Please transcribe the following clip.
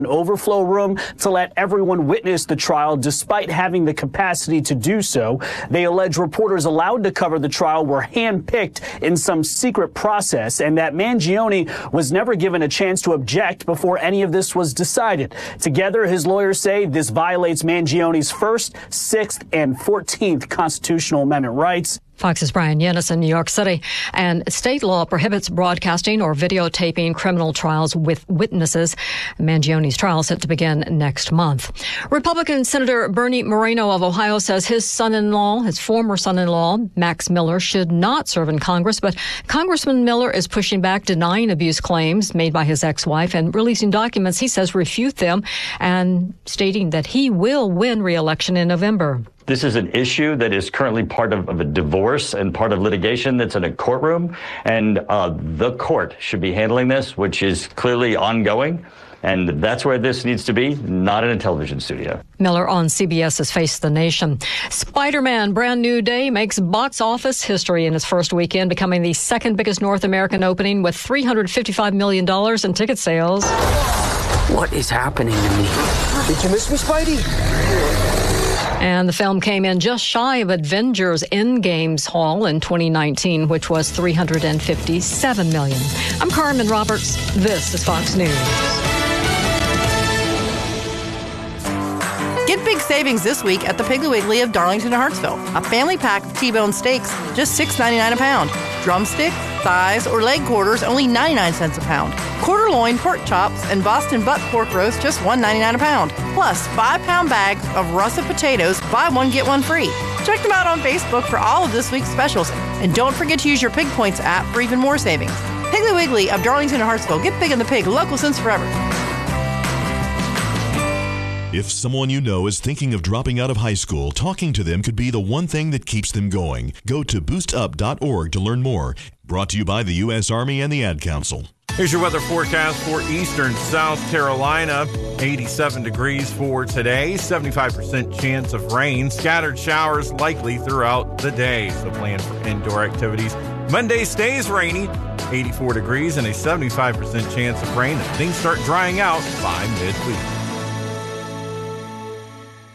an overflow room to let everyone witness the trial despite having the capacity to do so. They allege reporters allowed to cover the trial were handpicked in some secret process and that Mangione was never given a chance to object before any of this was decided. Together, his lawyers say this violates Mangione's First, Sixth, and 14th constitutional amendment rights. Fox's Brian Yennis in New York City. And state law prohibits broadcasting or videotaping criminal trials with witnesses. Mangione's trial is set to begin next month. Republican Senator Bernie Moreno of Ohio says his former son-in-law, Max Miller, should not serve in Congress. But Congressman Miller is pushing back, denying abuse claims made by his ex-wife and releasing documents he says refute them and stating that he will win re-election in November. This is an issue that is currently part of a divorce and part of litigation that's in a courtroom. And the court should be handling this, which is clearly ongoing. And that's where this needs to be, not in a television studio. Miller on CBS's Face the Nation. Spider-Man Brand New Day makes box office history in its first weekend, becoming the second biggest North American opening with $355 million in ticket sales. What is happening to me? Did you miss me, Spidey? And the film came in just shy of Avengers Endgame's haul in 2019, which was $357 million. I'm Carmen Roberts. This is Fox News. Get big savings this week at the Piggly Wiggly of Darlington and Hartsville. A family pack of T-bone steaks, just $6.99 a pound. Drumstick, thighs, or leg quarters, only 99 cents a pound. Quarter loin, pork chops, and Boston butt pork roast, just $1.99 a pound. Plus, 5-pound bags of russet potatoes, buy one, get one free. Check them out on Facebook for all of this week's specials. And don't forget to use your Pig Points app for even more savings. Piggly Wiggly of Darlington and Hartsville. Get big in the pig. Local since forever. If someone you know is thinking of dropping out of high school, talking to them could be the one thing that keeps them going. Go to boostup.org to learn more. Brought to you by the U.S. Army and the Ad Council. Here's your weather forecast for eastern South Carolina. 87 degrees for today, 75% chance of rain. Scattered showers likely throughout the day, so plan for indoor activities. Monday stays rainy, 84 degrees and a 75% chance of rain. And things start drying out by midweek.